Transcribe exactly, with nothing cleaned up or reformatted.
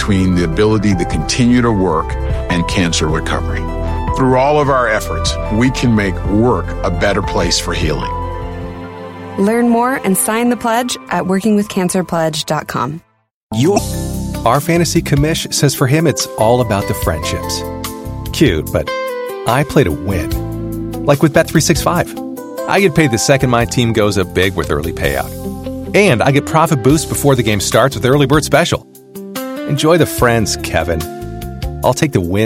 between the ability to continue to work and cancer recovery. Through all of our efforts, we can make work a better place for healing. Learn more and sign the pledge at working with cancer pledge dot com. Your Our fantasy commish says for him it's all about the friendships. Cute, but I play to win. Like with Bet three sixty-five. I get paid the second my team goes up big with early payout. And I get profit boost before the game starts with Early Bird Special. Enjoy the friends, Kevin. I'll take the win.